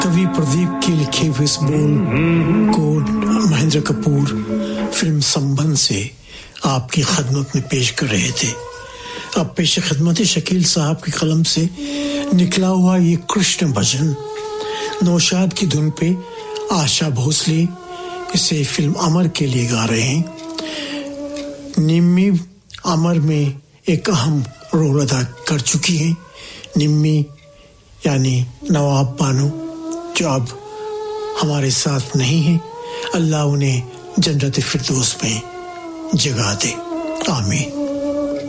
कवि प्रदीप के लिखे हुए इस बोल को महेंद्र कपूर फिल्म संबंध से आपकी खिदमत में पेश कर रहे थे। अब पेश खिदमत शकील साहब की कलम से निकला हुआ ये कृष्ण भजन नौशाद की धुन पे आशा भोसले इसे फिल्म अमर के लिए गा रहे हैं। निम्मी अमर में एक अहम रोल अदा कर चुकी हैं। निम्मी यानी नवाब बानो जो अब हमारे साथ नहीं है, अल्लाह उन्हें जन्नत फिरदौस में जगह दे, आमीन।